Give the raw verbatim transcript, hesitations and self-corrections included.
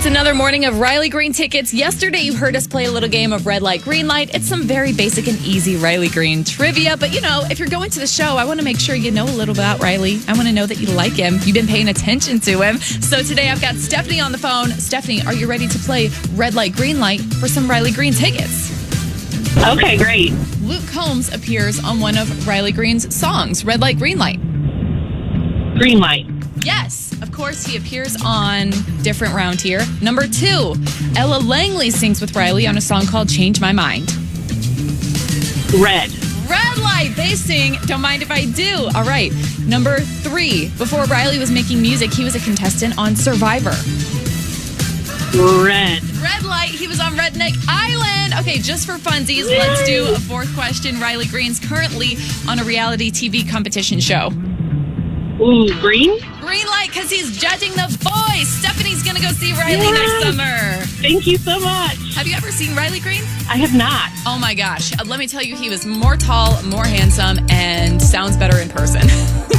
It's another morning of Riley Green tickets. Yesterday, you heard us play a little game of red light, green light. It's some very basic and easy Riley Green trivia. But, you know, if you're going to the show, I want to make sure you know a little about Riley. I want to know that you like him. You've been paying attention to him. So today, I've got Stephanie on the phone. Stephanie, are you ready to play red light, green light for some Riley Green tickets? Okay, great. Luke Combs appears on one of Riley Green's songs, Red Light, Green Light. Green light. Yes, of course, he appears on Different Round here. Number two, Ella Langley sings with Riley on a song called Change My Mind. Red. Red light, they sing Don't Mind If I Do. All right, number three, before Riley was making music, he was a contestant on Survivor. Red. Red light, he was on Redneck Island. Okay, just for funsies, Yay. Let's do a fourth question. Riley Green's currently on a reality T V competition show. Ooh, green? Green light, because he's judging The Voice. Stephanie's going to go see Riley yes. next summer. Thank you so much. Have you ever seen Riley Green? I have not. Oh, my gosh. Uh, let me tell you, he was more tall, more handsome, and sounds better in person.